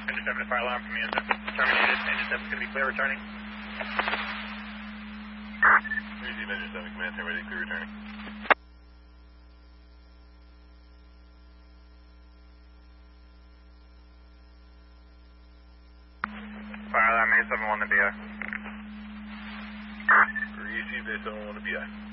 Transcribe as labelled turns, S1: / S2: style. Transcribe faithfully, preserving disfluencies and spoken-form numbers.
S1: Engine seven to fire alarm from Answer. Terminated. Engine seven can be clear returning.
S2: Receive Engine seven, command ten ready, clear returning.
S1: Fire alarm A seven one to B I.
S2: Receive A seven one to B I.